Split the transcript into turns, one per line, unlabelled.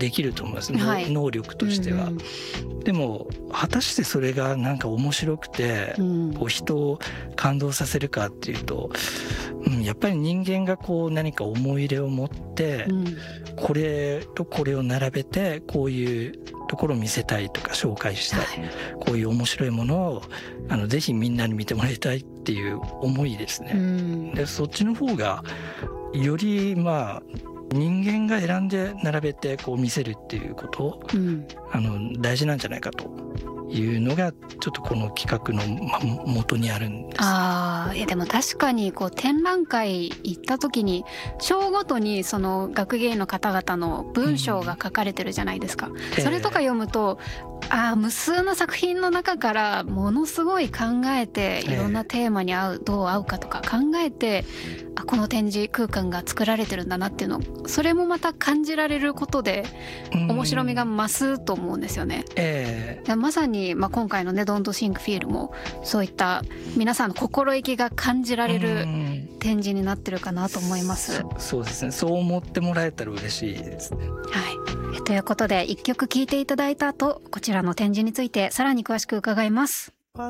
できると思います、
はい、
能力としては、でも果たしてそれがなんか面白くて、こう人を感動させるかっていうと、やっぱり人間がこう何か思い入れを持って、これとこれを並べてこういうところを見せたいとか紹介したい、こういう面白いものをぜひみんなに見てもらいたいっていう思いですね。でそっちの方がより人間が選んで並べてこう見せるっていうこと、大事なんじゃないかというのがちょっとこの企画の元にあるんです。
いやでも確かにこう展覧会行った時に章ごとにその学芸員の方々の文章が書かれてるじゃないですか、それとか読むと無数の作品の中からものすごい考えて、いろんなテーマにどう合うかとか考えて、この展示空間が作られてるんだなっていうのを、それもまた感じられることで面白みが増すと思うんですよね。まさに、今回のねDon't Think Feelもそういった皆さんの心意気が感じられる展示になってるかなと思います。
そうですね、そう思ってもらえたら嬉しいですね。
ということで1曲聴いていただいた後、こちらの展示についてさらに詳しく伺います。